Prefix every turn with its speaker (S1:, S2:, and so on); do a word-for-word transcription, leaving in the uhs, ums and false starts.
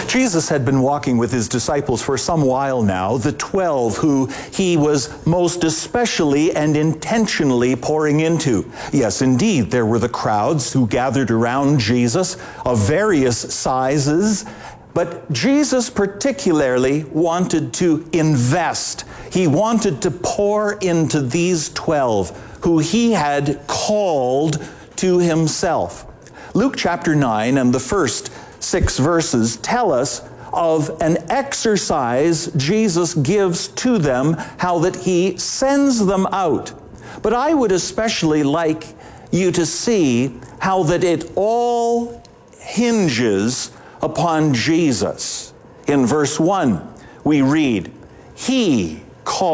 S1: Jesus had been walking with his disciples for some while now, the twelve who he was most especially and intentionally pouring into. Yes, indeed, there were the crowds who gathered around Jesus of various sizes, but Jesus particularly wanted to invest. He wanted to pour into these twelve who he had called to himself. Luke chapter nine and the first six verses tell us of an exercise Jesus gives to them, how that he sends them out. But I would especially like you to see how that it all hinges upon Jesus. In verse one, we read, "He called